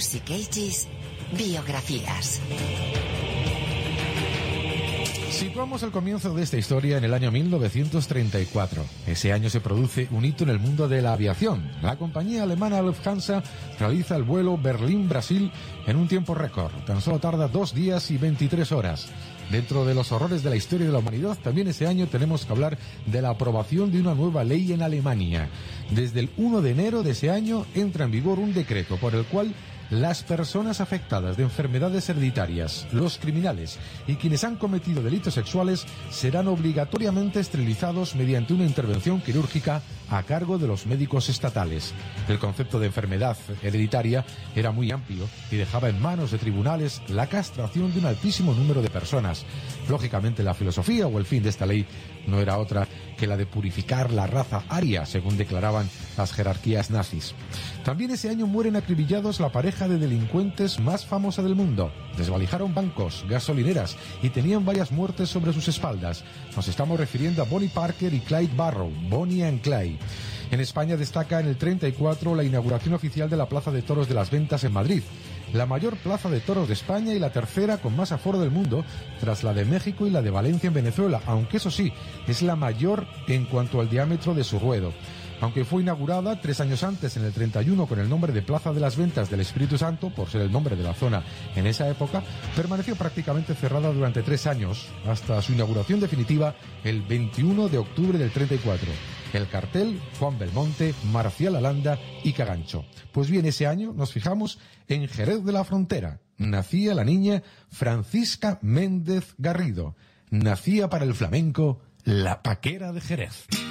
Music Ages Biografías. Situamos el comienzo de esta historia en el año 1934. Ese año se produce un hito en el mundo de la aviación. La compañía alemana Lufthansa realiza el vuelo Berlín-Brasil en un tiempo récord. Tan solo tarda 2 días y 23 horas. Dentro de los horrores de la historia de la humanidad, también ese año tenemos que hablar de la aprobación de una nueva ley en Alemania. Desde el 1 de enero de ese año entra en vigor un decreto por el cual las personas afectadas de enfermedades hereditarias, los criminales y quienes han cometido delitos sexuales serán obligatoriamente esterilizados mediante una intervención quirúrgica a cargo de los médicos estatales. El concepto de enfermedad hereditaria era muy amplio y dejaba en manos de tribunales la castración de un altísimo número de personas. Lógicamente, la filosofía o el fin de esta ley no era otra que la de purificar la raza aria, según declaraban las jerarquías nazis. También ese año mueren acribillados la pareja de delincuentes más famosa del mundo. Desvalijaron bancos, gasolineras y tenían varias muertes sobre sus espaldas. Nos estamos refiriendo a Bonnie Parker y Clyde Barrow, Bonnie and Clyde. En España destaca en el 34 la inauguración oficial de la Plaza de Toros de las Ventas en Madrid, la mayor plaza de toros de España y la tercera con más aforo del mundo, tras la de México y la de Valencia en Venezuela, aunque eso sí, es la mayor en cuanto al diámetro de su ruedo. Aunque fue inaugurada 3 años antes, en el 31, con el nombre de Plaza de las Ventas del Espíritu Santo, por ser el nombre de la zona en esa época, permaneció prácticamente cerrada durante 3 años, hasta su inauguración definitiva el 21 de octubre del 34. El cartel, Juan Belmonte, Marcial Alanda y Cagancho. Pues bien, ese año nos fijamos en Jerez de la Frontera. Nacía la niña Francisca Méndez Garrido. Nacía para el flamenco la Paquera de Jerez.